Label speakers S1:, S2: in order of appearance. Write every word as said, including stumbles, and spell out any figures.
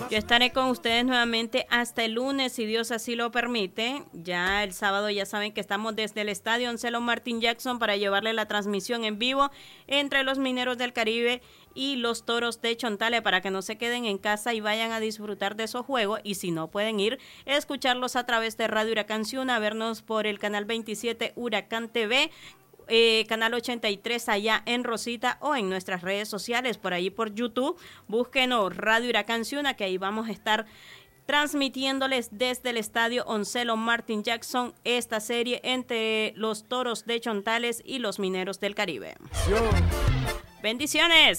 S1: Yo estaré con ustedes nuevamente hasta el lunes, si Dios así lo permite. Ya el sábado ya saben que estamos desde el estadio Oncelo Martin Jackson para llevarle la transmisión en vivo entre los Mineros del Caribe y los Toros de Chontales para que no se queden en casa y vayan a disfrutar de esos juegos. Y si no pueden ir, escucharlos a través de Radio Huracán Ciuna, vernos por el canal veintisiete Huracán T V. Eh, canal ochenta y tres allá en Rosita o en nuestras redes sociales, por ahí por YouTube, búsquenos Radio Huracán Ciuna, que ahí vamos a estar transmitiéndoles desde el estadio Oncelo Martin Jackson esta serie entre los Toros de Chontales y los Mineros del Caribe. Bendiciones.